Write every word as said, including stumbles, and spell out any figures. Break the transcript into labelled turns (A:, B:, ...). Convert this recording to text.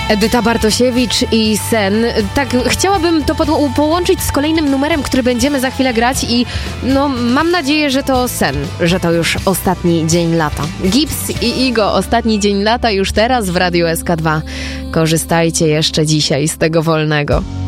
A: Edyta Bartosiewicz i Sen. Tak, chciałabym to po- połączyć z kolejnym numerem, który będziemy za chwilę grać i no mam nadzieję, że to Sen, że to już ostatni dzień lata. Gibbs i Igo, ostatni dzień lata już teraz w Radiu S K dwa. Korzystajcie jeszcze dzisiaj z tego wolnego.